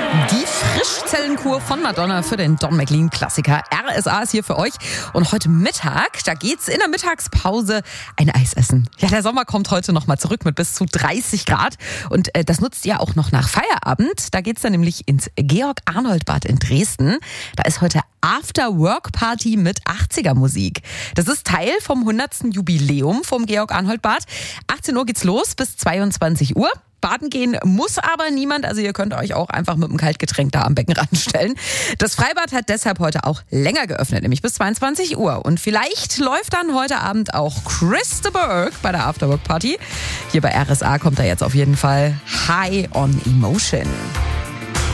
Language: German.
Die Frischzellenkur von Madonna für den Don McLean-Klassiker. RSA ist hier für euch. Und heute Mittag, da geht's in der Mittagspause ein Eis essen. Ja, der Sommer kommt heute nochmal zurück mit bis zu 30 Grad. Und das nutzt ihr auch noch nach Feierabend. Da geht's dann nämlich ins Georg-Arnold-Bad in Dresden. Da ist heute After-Work-Party mit 80er-Musik. Das ist Teil vom 100. Jubiläum vom Georg-Arnold-Bad. 18 Uhr geht's los bis 22 Uhr. Baden gehen muss aber niemand, also ihr könnt euch auch einfach mit einem Kaltgetränk da am Beckenrand stellen. Das Freibad hat deshalb heute auch länger geöffnet, nämlich bis 22 Uhr. Und vielleicht läuft dann heute Abend auch Chris de Burgh bei der Afterwork Party. Hier bei RSA kommt er jetzt auf jeden Fall High on Emotion.